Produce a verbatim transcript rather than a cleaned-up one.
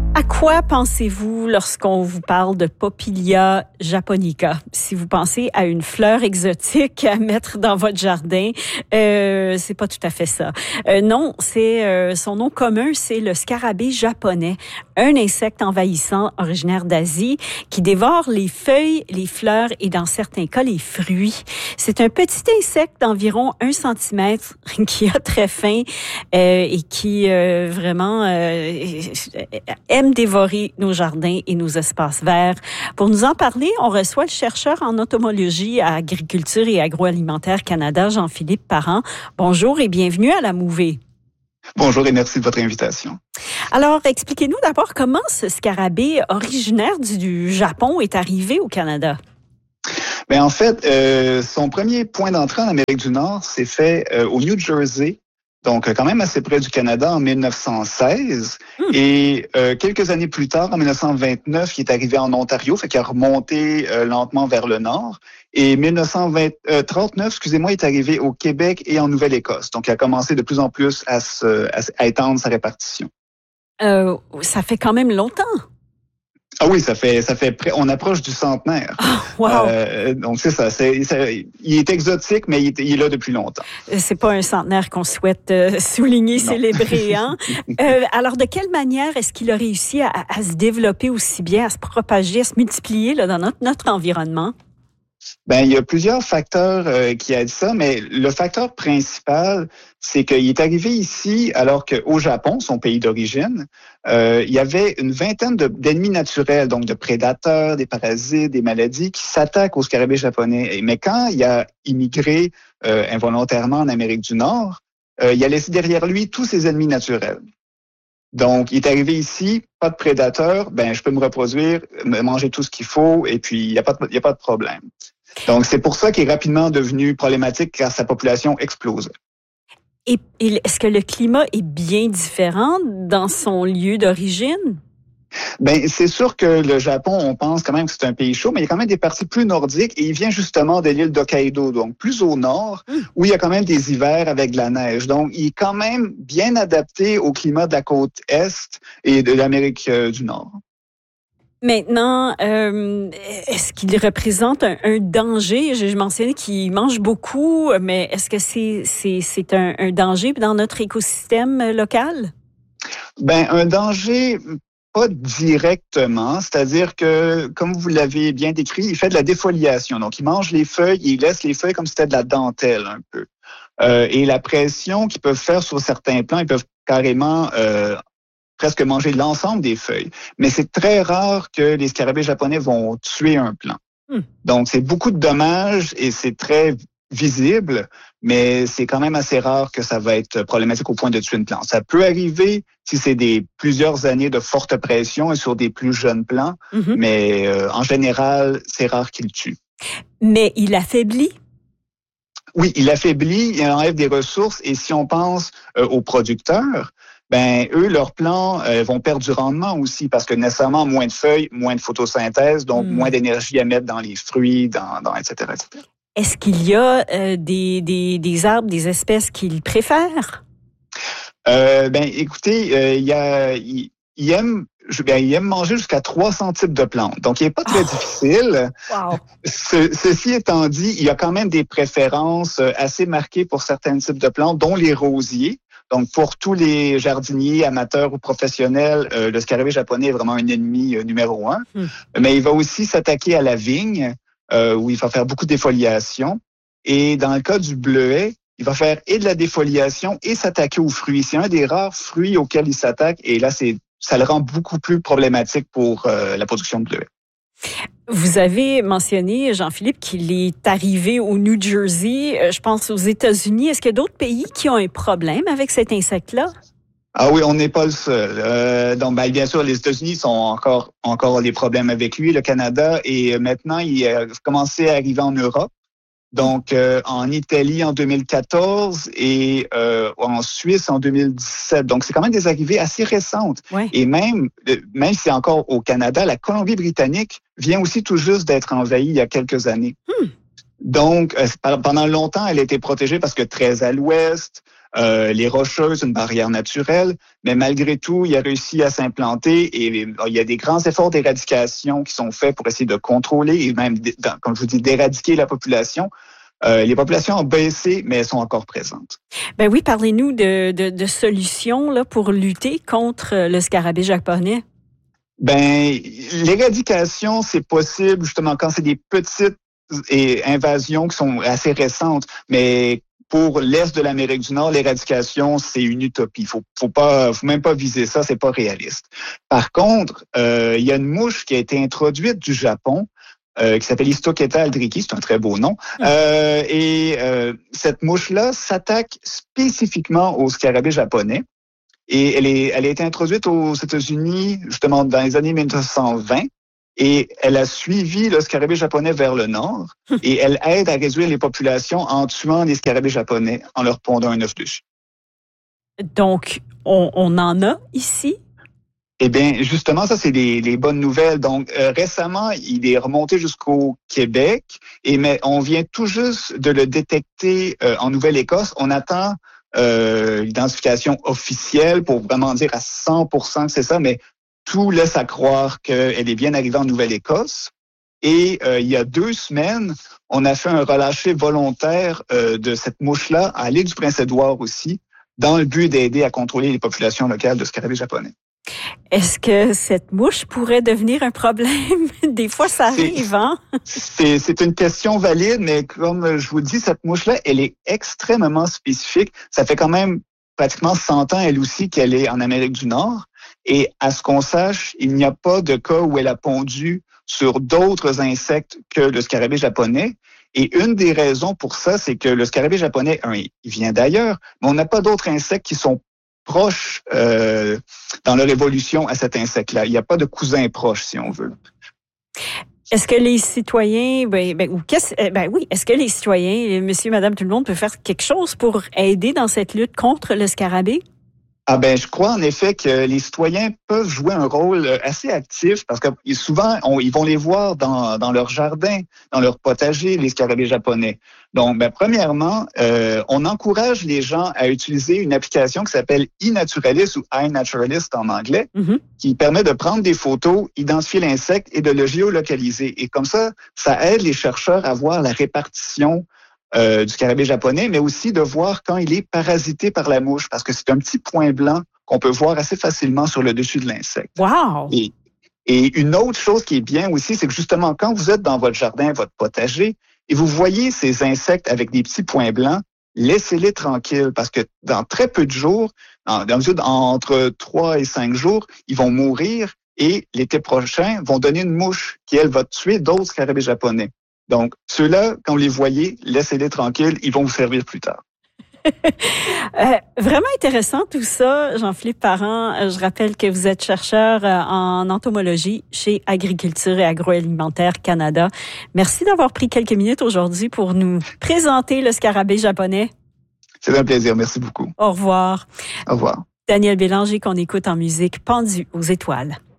À quoi pensez-vous lorsqu'on vous parle de Popillia japonica? Si vous pensez à une fleur exotique à mettre dans votre jardin, euh, c'est pas tout à fait ça. Euh, non, c'est euh, son nom commun, c'est le scarabée japonais, un insecte envahissant originaire d'Asie qui dévore les feuilles, les fleurs et dans certains cas les fruits. C'est un petit insecte d'environ un centimètre qui a très faim euh, et qui euh, vraiment euh, aime dévorer nos jardins et nos espaces verts. Pour nous en parler, on reçoit le chercheur en entomologie à Agriculture et Agroalimentaire Canada, Jean-Philippe Parent. Bonjour et bienvenue à la Mouvée. Bonjour et merci de votre invitation. Alors, expliquez-nous d'abord comment ce scarabée originaire du, du Japon est arrivé au Canada. Bien, en fait, euh, son premier point d'entrée en Amérique du Nord s'est fait euh, au New Jersey, donc quand même assez près du Canada en mille neuf cent seize. Mmh. Et euh, quelques années plus tard, en mille neuf cent vingt-neuf, il est arrivé en Ontario, fait qu'il a remonté euh, lentement vers le nord. Et mille neuf cent trente-neuf, excusez-moi, il est arrivé au Québec et en Nouvelle-Écosse. Donc, il a commencé de plus en plus à, se, à, à étendre sa répartition. Euh, ça fait quand même longtemps. Ah oui, ça fait, ça fait près, on approche du centenaire. Oh, wow. Euh, donc c'est ça, c'est, ça, il est exotique, mais il est, il est là depuis longtemps. C'est pas un centenaire qu'on souhaite euh, souligner, non. Célébrer. Hein? euh, alors, de quelle manière est-ce qu'il a réussi à, à se développer aussi bien, à se propager, à se multiplier là, dans notre, notre environnement? Ben, il y a plusieurs facteurs euh, qui aident ça, mais le facteur principal, c'est qu'il est arrivé ici alors qu'au Japon, son pays d'origine, euh, il y avait une vingtaine de, d'ennemis naturels, donc de prédateurs, des parasites, des maladies qui s'attaquent aux scarabées japonais. Mais quand il a immigré euh, involontairement en Amérique du Nord, euh, il a laissé derrière lui tous ses ennemis naturels. Donc, il est arrivé ici, pas de prédateurs, ben je peux me reproduire, manger tout ce qu'il faut, et puis il n'y a pas de, il y a pas de problème. Donc, c'est pour ça qu'il est rapidement devenu problématique car sa population explose. Et, et est-ce que le climat est bien différent dans son lieu d'origine? Ben, c'est sûr que le Japon, on pense quand même que c'est un pays chaud, mais il y a quand même des parties plus nordiques et il vient justement de l'île d'Hokkaido, donc plus au nord, mmh. où il y a quand même des hivers avec de la neige. Donc, il est quand même bien adapté au climat de la côte est et de l'Amérique euh, du Nord. Maintenant, euh, est-ce qu'il représente un, un danger? Je, je mentionnais qu'il mange beaucoup, mais est-ce que c'est, c'est, c'est un, un danger dans notre écosystème local? Ben, un danger... Pas directement, c'est-à-dire que, comme vous l'avez bien décrit, il fait de la défoliation. Donc, il mange les feuilles, il laisse les feuilles comme si c'était de la dentelle un peu. Euh, et la pression qu'ils peuvent faire sur certains plants, ils peuvent carrément euh, presque manger l'ensemble des feuilles. Mais c'est très rare que les scarabées japonais vont tuer un plant. Hmm. Donc, c'est beaucoup de dommages et c'est très visible, mais c'est quand même assez rare que ça va être problématique au point de tuer une plante. Ça peut arriver si c'est des plusieurs années de forte pression et sur des plus jeunes plants, mm-hmm. mais euh, en général, c'est rare qu'il tue. Mais il affaiblit? Oui, il affaiblit, il enlève des ressources et si on pense euh, aux producteurs, ben eux, leurs plants euh, vont perdre du rendement aussi parce que nécessairement moins de feuilles, moins de photosynthèse, donc mm. moins d'énergie à mettre dans les fruits, dans, dans et cetera, et cetera. Est-ce qu'il y a euh, des, des, des arbres, des espèces qu'il préfère? Euh, ben, écoutez, euh, il, y a, il, il, aime, ben, il aime manger jusqu'à trois cents types de plantes. Donc, il n'est pas très oh. difficile. Wow. Ce, ceci étant dit, il y a quand même des préférences assez marquées pour certains types de plantes, dont les rosiers. Donc, pour tous les jardiniers, amateurs ou professionnels, euh, le scarabée japonais est vraiment un ennemi euh, numéro un. Hmm. Mais il va aussi s'attaquer à la vigne, Euh, où il va faire beaucoup de défoliation. Et dans le cas du bleuet, il va faire et de la défoliation et s'attaquer aux fruits. C'est un des rares fruits auxquels il s'attaque. Et là, c'est, ça le rend beaucoup plus problématique pour euh, la production de bleuet. Vous avez mentionné, Jean-Philippe, qu'il est arrivé au New Jersey, je pense aux États-Unis. Est-ce qu'il y a d'autres pays qui ont un problème avec cet insecte-là? Ah oui, on n'est pas le seul. Euh, donc, ben, bien sûr, les États-Unis sont encore encore des problèmes avec lui, le Canada, et maintenant, il a commencé à arriver en Europe. Donc, euh, en Italie en deux mille quatorze et euh, en Suisse en deux mille dix-sept. Donc, c'est quand même des arrivées assez récentes. Ouais. Et même, même si c'est encore au Canada, la Colombie-Britannique vient aussi tout juste d'être envahie il y a quelques années. Hmm. Donc, euh, pendant longtemps, elle a été protégée parce que très à l'ouest, Euh, les Rocheuses, une barrière naturelle, mais malgré tout, il a réussi à s'implanter et il y a des grands efforts d'éradication qui sont faits pour essayer de contrôler et même, comme je vous dis, d'éradiquer la population. Euh, les populations ont baissé, mais elles sont encore présentes. Ben oui, parlez-nous de, de, de solutions là, pour lutter contre le scarabée japonais. Ben, l'éradication, c'est possible justement quand c'est des petites invasions qui sont assez récentes, mais pour l'Est de l'Amérique du Nord, l'éradication, c'est une utopie. Faut, faut pas, faut même pas viser ça, c'est pas réaliste. Par contre, euh, il y a une mouche qui a été introduite du Japon, Euh, qui s'appelle Histoketa aldriki, c'est un très beau nom. Euh, et euh, cette mouche-là s'attaque spécifiquement au scarabée japonais. Et elle, est, elle a été introduite aux États-Unis, justement, dans les années mille neuf cent vingt. Et elle a suivi le scarabée japonais vers le nord. Et elle aide à réduire les populations en tuant les scarabées japonais, en leur pondant un œuf dessus. Donc, on, on en a ici? Eh bien, justement, ça, c'est les, les bonnes nouvelles. Donc, euh, récemment, il est remonté jusqu'au Québec, et mais on vient tout juste de le détecter euh, en Nouvelle-Écosse. On attend euh, l'identification officielle pour vraiment dire à cent pour cent que c'est ça, mais tout laisse à croire qu'elle est bien arrivée en Nouvelle-Écosse. Et euh, il y a deux semaines, on a fait un relâché volontaire euh, de cette mouche-là à l'île du Prince-Édouard aussi, dans le but d'aider à contrôler les populations locales de scarabées japonais. Est-ce que cette mouche pourrait devenir un problème? Des fois, ça arrive, hein? C'est, c'est une question valide, mais comme je vous dis, cette mouche-là, elle est extrêmement spécifique. Ça fait quand même pratiquement cent ans, elle aussi, qu'elle est en Amérique du Nord. Et à ce qu'on sache, il n'y a pas de cas où elle a pondu sur d'autres insectes que le scarabée japonais. Et une des raisons pour ça, c'est que le scarabée japonais, un, il vient d'ailleurs, mais on n'a pas d'autres insectes qui sont proches euh, dans leur évolution à cet insecte-là. Il n'y a pas de cousin proche, si on veut. Est-ce que les citoyens, ben, ben, ou qu'est-ce, ben oui, est-ce que les citoyens, monsieur, madame, tout le monde peut faire quelque chose pour aider dans cette lutte contre le scarabée? Ah ben, je crois en effet que les citoyens peuvent jouer un rôle assez actif parce que souvent, on, ils vont les voir dans, dans leur jardin, dans leur potager, les scarabées japonais. Donc, ben, premièrement, euh, on encourage les gens à utiliser une application qui s'appelle iNaturalist ou iNaturalist en anglais, mm-hmm. qui permet de prendre des photos, identifier l'insecte et de le géolocaliser. Et comme ça, ça aide les chercheurs à voir la répartition Euh, du scarabée japonais, mais aussi de voir quand il est parasité par la mouche, parce que c'est un petit point blanc qu'on peut voir assez facilement sur le dessus de l'insecte. Wow! Et, et une autre chose qui est bien aussi, c'est que justement, quand vous êtes dans votre jardin, votre potager, et vous voyez ces insectes avec des petits points blancs, laissez-les tranquilles, parce que dans très peu de jours, en, entre trois et cinq jours, ils vont mourir, et l'été prochain, vont donner une mouche qui, elle, va tuer d'autres scarabées japonais. Donc, ceux-là, quand vous les voyez, laissez-les tranquilles, ils vont vous servir plus tard. euh, vraiment intéressant tout ça, Jean-Philippe Parent. Je rappelle que vous êtes chercheur en entomologie chez Agriculture et Agroalimentaire Canada. Merci d'avoir pris quelques minutes aujourd'hui pour nous présenter le scarabée japonais. C'est un plaisir, merci beaucoup. Au revoir. Au revoir. Daniel Bélanger qu'on écoute en musique Pendu aux étoiles.